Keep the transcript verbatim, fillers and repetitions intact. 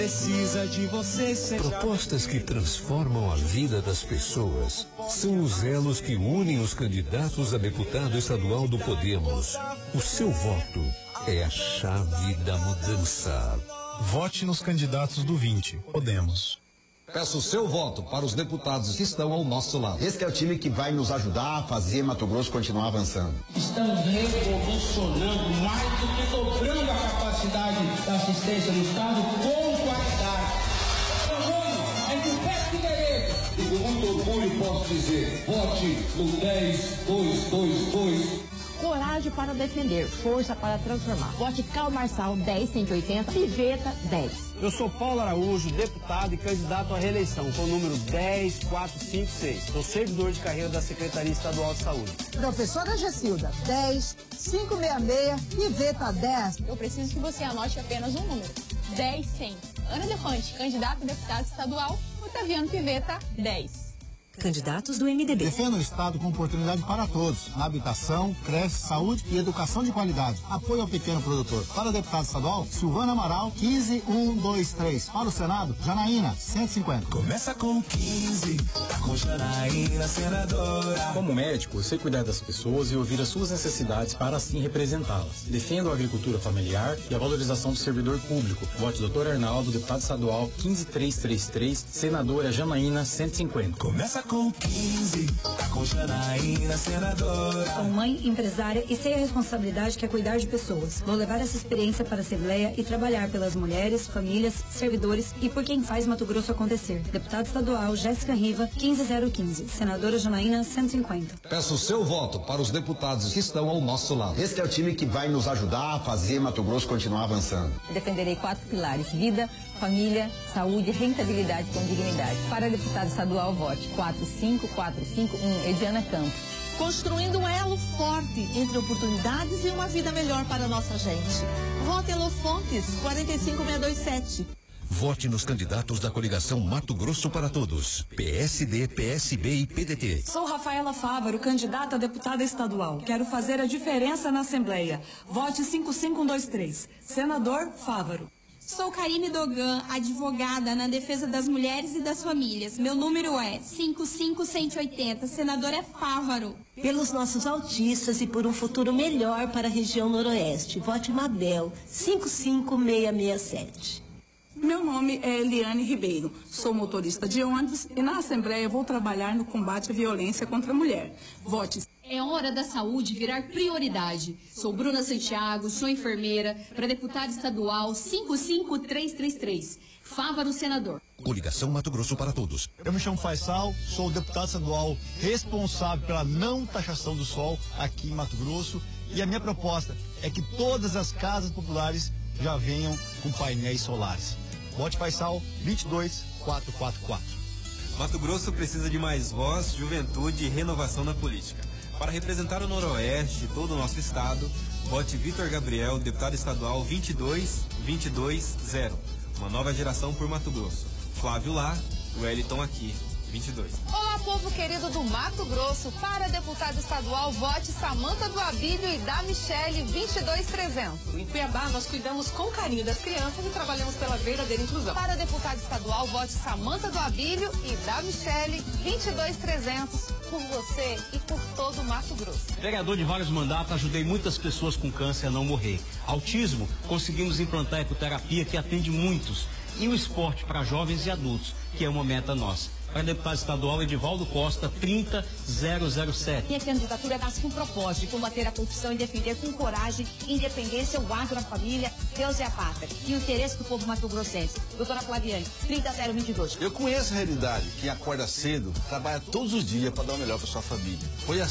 Precisa de você, seja... Propostas que transformam a vida das pessoas são os elos que unem os candidatos a deputado estadual do Podemos. O seu voto é a chave da mudança. Vote nos candidatos do vinte. Podemos. Peço o seu voto para os deputados que estão ao nosso lado. Este é o time que vai nos ajudar a fazer Mato Grosso continuar avançando. Estamos revolucionando mais do que dobrando a capacidade da assistência no Estado com qualidade. É de pé de direito. E com muito orgulho posso dizer, vote no dez, dois, dois, dois. Coragem para defender, força para transformar. Vote Carlos Marçal, dez, cento e oitenta, Piveta, dez. Eu sou Paulo Araújo, deputado e candidato à reeleição, com o número dez, quatro, cinco, seis. Sou servidor de carreira da Secretaria Estadual de Saúde. Professora Gessilda, dez, quinhentos e sessenta e seis, Piveta, dez. Eu preciso que você anote apenas um número, dez, cem. Ana Defante, candidato a deputado estadual, Otaviano Piveta, dez. Candidatos do M D B. Defenda o Estado com oportunidade para todos, na habitação, creche, saúde e educação de qualidade. Apoio ao pequeno produtor. Para o deputado estadual, Silvana Amaral, quinze, um, dois, três. Para o Senado, Janaína, cento e cinquenta. Começa com quinze, tá com Janaína, senadora. Como médico, eu sei cuidar das pessoas e ouvir as suas necessidades para assim representá-las. Defendo a agricultura familiar e a valorização do servidor público. Vote doutor Arnaldo, deputado estadual, quinze, três, três, três. Senadora Janaína, cento e cinquenta. Começa com quinze, tá com Janaína, senadora. Sou mãe, empresária e sei a responsabilidade que é cuidar de pessoas. Vou levar essa experiência para a Assembleia e trabalhar pelas mulheres, famílias, servidores e por quem faz Mato Grosso acontecer. Deputado estadual Jéssica Riva, quinze zero quinze. Senadora Janaína, cento e cinquenta. Peço o seu voto para os deputados que estão ao nosso lado. Este é o time que vai nos ajudar a fazer Mato Grosso continuar avançando. Defenderei quatro pilares: vida, família, saúde, rentabilidade com dignidade. Para deputado estadual, vote quatro cinco quatro cinco um, Ediana Campos. Construindo um elo forte entre oportunidades e uma vida melhor para a nossa gente. Vote Elo Fontes, quatro cinco seis dois sete. Vote nos candidatos da coligação Mato Grosso para Todos. P S D, P S B e P D T. Sou Rafaela Fávaro, candidata a deputada estadual. Quero fazer a diferença na Assembleia. Vote cinco cinco um dois três. Senador Fávaro. Sou Karine Dogan, advogada na defesa das mulheres e das famílias. Meu número é cinco cinco um oito zero, senador é Fávaro. Pelos nossos autistas e por um futuro melhor para a região noroeste. Vote Mabel, cinco cinco seis seis sete. Meu nome é Eliane Ribeiro, sou motorista de ônibus e na Assembleia vou trabalhar no combate à violência contra a mulher. Vote. É hora da saúde virar prioridade. Sou Bruna Santiago, sou enfermeira, para deputado estadual cinco cinco três três três. Fávaro, senador. Coligação Mato Grosso para Todos. Eu me chamo Faisal, sou o deputado estadual responsável pela não taxação do sol aqui em Mato Grosso. E a minha proposta é que todas as casas populares já venham com painéis solares. Vote Faisal, vinte e dois quatro quatro quatro. Mato Grosso precisa de mais voz, juventude e renovação na política. Para representar o Noroeste e todo o nosso estado, vote Vitor Gabriel, deputado estadual vinte e dois vinte e dois zero. Uma nova geração por Mato Grosso. Flávio lá, Wellington aqui, vinte e dois. Olá, povo querido do Mato Grosso. Para deputado estadual, vote Samanta do Abílio e da Michele, vinte e dois trezentos. Em Cuiabá, nós cuidamos com carinho das crianças e trabalhamos pela verdadeira inclusão. Para deputado estadual, vote Samanta do Abílio e da Michele, vinte e dois trezentos. Por você e por todo o Mato Grosso. Vereador de vários mandatos, ajudei muitas pessoas com câncer a não morrer. Autismo, conseguimos implantar a ecoterapia que atende muitos. E o esporte para jovens e adultos, que é uma meta nossa. Para deputado estadual, Edivaldo Costa, trinta zero zero sete. Minha candidatura nasce com o propósito de combater a corrupção e defender com coragem, independência, o agro, a família, Deus e a pátria. E o interesse do povo mato-grossense. Doutora Flaviane, trinta zero vinte e dois. Eu conheço a realidade, que acorda cedo, trabalha todos os dias para dar o melhor para sua família. Foi